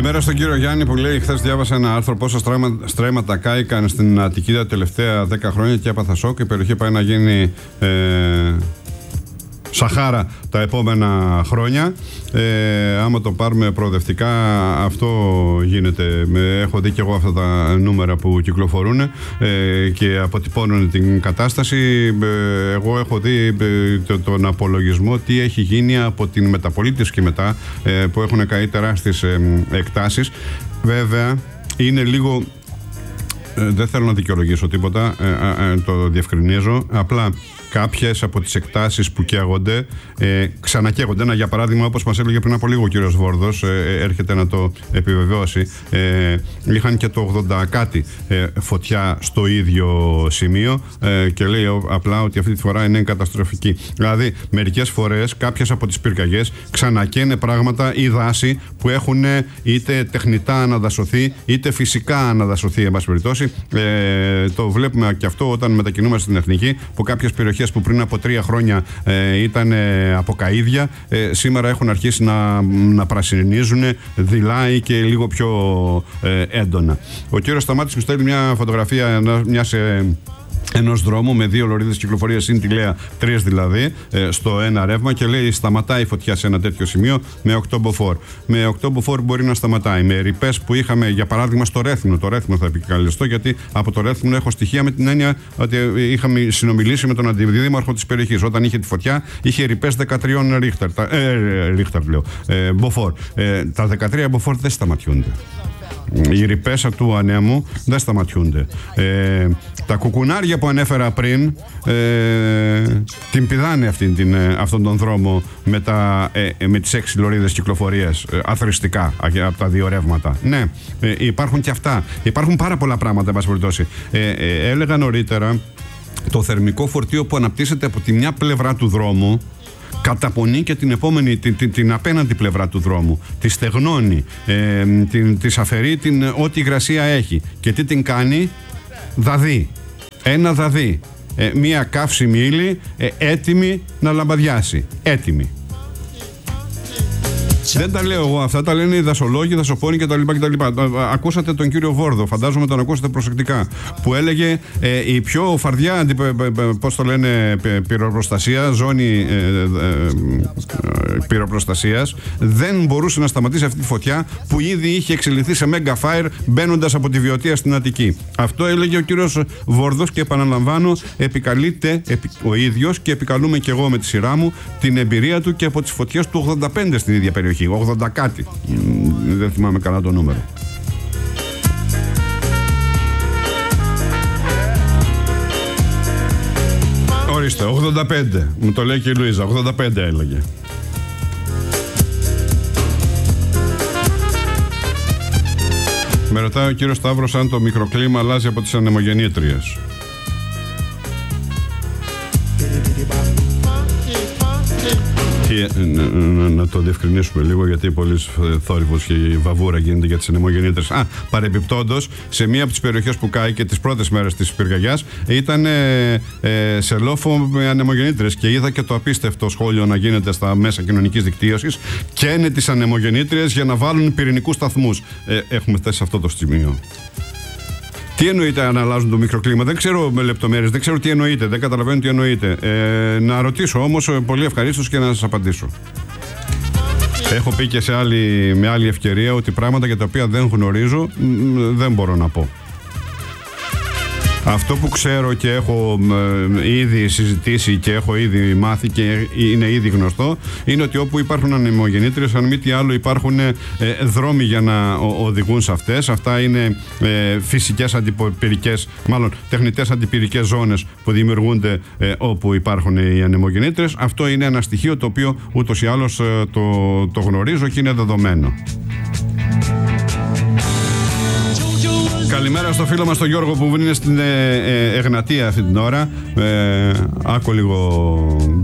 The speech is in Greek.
Καλημέρα στον κύριο Γιάννη που λέει: χθες διάβασα ένα άρθρο πόσα στρέμματα κάηκαν στην Αττική τα τελευταία 10 χρόνια και έπαθα σοκ. Η περιοχή πάει να γίνει Σαχάρα τα επόμενα χρόνια. Άμα το πάρουμε προοδευτικά, αυτό γίνεται. Έχω δει και εγώ αυτά τα νούμερα που κυκλοφορούν και αποτυπώνουν την κατάσταση. Εγώ έχω δει τον απολογισμό τι έχει γίνει από την Μεταπολίτευση και μετά, που έχουν καεί τεράστιες εκτάσεις. Βέβαια, είναι λίγο... δεν θέλω να δικαιολογήσω τίποτα, το διευκρινίζω. Απλά κάποιες από τις εκτάσεις που καίγονται ξανακαίγονται. Ένα για παράδειγμα, όπως μας έλεγε πριν από λίγο ο κύριος Βόρδος, έρχεται να το επιβεβαιώσει. Είχαν και το 80 κάτι φωτιά στο ίδιο σημείο και λέει απλά ότι αυτή τη φορά είναι καταστροφική. Δηλαδή, μερικές φορές κάποιες από τις πυρκαγιές ξανακαίνε πράγματα ή δάση που έχουν είτε τεχνητά αναδασωθεί είτε φυσικά αναδασωθεί, εν πάση περιπτώσει. Το βλέπουμε και αυτό όταν μετακινούμαστε στην Εθνική, που κάποιες περιοχές που πριν από 3 χρόνια ήταν από καΐδια, σήμερα έχουν αρχίσει να πρασινίζουν δειλά και λίγο πιο έντονα. Ο κύριος Σταμάτης μου στέλνει μια φωτογραφία ενός δρόμου με 2 λωρίδες κυκλοφορίας συν τη Λέα, 3 δηλαδή, στο ένα ρεύμα, και λέει σταματάει η φωτιά σε ένα τέτοιο σημείο με 8 μποφόρ. Με 8 voir μπορεί να σταματάει. Με ρηπές που είχαμε, για παράδειγμα, στο Ρέθυμνο. Το Ρέθυμνο θα επικαλεστώ, γιατί από το Ρέθυμνο έχω στοιχεία με την έννοια ότι είχαμε συνομιλήσει με τον αντιδήμαρχο της περιοχής. Όταν είχε τη φωτιά, είχε ρηπές 13 μποφόρ. Τα 13 μποφόρ δεν σταματιούνται. Οι ρηπές του ανέμου δεν σταματιούνται. Τα κουκουνάρια που ανέφερα πριν την πηδάνε αυτόν τον δρόμο με τις 6 λωρίδες κυκλοφορίας αθροιστικά από τα 2 ρεύματα. Ναι, υπάρχουν και αυτά. Υπάρχουν πάρα πολλά πράγματα, εν πάση περιπτώσει. Έλεγα νωρίτερα, το θερμικό φορτίο που αναπτύσσεται από τη μια πλευρά του δρόμου καταπονεί και την επόμενη, την απέναντι πλευρά του δρόμου. Τη στεγνώνει, της αφαιρεί ό,τι υγρασία έχει. Και τι την κάνει? Δαδί. Ένα δαδί. Μία καύσιμη ύλη έτοιμη να λαμπαδιάσει. Έτοιμη. Δεν τα λέω εγώ αυτά, τα λένε οι δασολόγοι, οι δασοπόνοι κτλ. Ακούσατε τον κύριο Βόρδο, φαντάζομαι τον ακούσατε προσεκτικά, που έλεγε η πιο φαρδιά, πώς το λένε, πυροπροστασία, ζώνη πυροπροστασίας, δεν μπορούσε να σταματήσει αυτή τη φωτιά που ήδη είχε εξελιχθεί σε mega fire μπαίνοντας από τη Βιωτία στην Αττική. Αυτό έλεγε ο κύριος Βόρδος και επαναλαμβάνω, επικαλείται ο ίδιος και επικαλούμε και εγώ με τη σειρά μου την εμπειρία του και από τις φωτιές του 85 στην ίδια περιοχή. 80 κάτι. Δεν θυμάμαι καλά το νούμερο. Ορίστε, 85. Μου το λέει και η Λουίζα. 85 έλεγε. Με ρωτάει ο κύριος Σταύρος αν το μικροκλίμα αλλάζει από τις ανεμογεννήτριες. Να το διευκρινίσουμε λίγο, γιατί πολύ θόρυβος και η βαβούρα γίνεται για τις ανεμογεννήτρες. Παρεμπιπτόντως, σε μία από τις περιοχές που κάει και τις πρώτες μέρες της πυρκαγιάς ήταν σε λόφο με ανεμογεννήτρες, και είδα και το απίστευτο σχόλιο να γίνεται στα μέσα κοινωνικής δικτύωσης. Καίνε τις ανεμογεννήτρες για να βάλουν πυρηνικούς σταθμούς. Έχουμε φτάσει σε αυτό το σημείο. Τι εννοείται αν αλλάζουν το μικροκλίμα? Δεν ξέρω με λεπτομέρειες, δεν ξέρω τι εννοείται, δεν καταλαβαίνω τι εννοείται. Να ρωτήσω όμως πολύ ευχαρίστως και να σας απαντήσω. Έχω πει και με άλλη ευκαιρία ότι πράγματα για τα οποία δεν γνωρίζω δεν μπορώ να πω. Αυτό που ξέρω και έχω ήδη συζητήσει και έχω ήδη μάθει και είναι ήδη γνωστό, είναι ότι όπου υπάρχουν ανεμογεννήτριες, αν μη τι άλλο, υπάρχουν δρόμοι για να οδηγούν σε αυτές. Αυτά είναι φυσικές αντιπυρικές, μάλλον τεχνητές αντιπυρικές ζώνες που δημιουργούνται όπου υπάρχουν οι ανεμογεννήτριες. Αυτό είναι ένα στοιχείο το οποίο ούτως ή άλλως το γνωρίζω και είναι δεδομένο. Καλημέρα στο φίλο μας τον Γιώργο που είναι στην Εγνατία αυτή την ώρα. Άκου λίγο